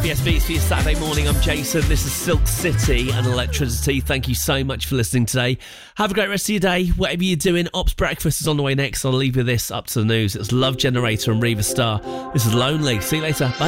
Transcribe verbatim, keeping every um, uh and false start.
Yes, Beats for your Saturday morning. I'm Jason. This is Silk City and Electricity. Thank you so much for listening today. Have a great rest of your day. Whatever you're doing, Ops Breakfast is on the way next. I'll leave you this up to the news. It's Love Generator and Reva Star. This is Lonely. See you later. Bye.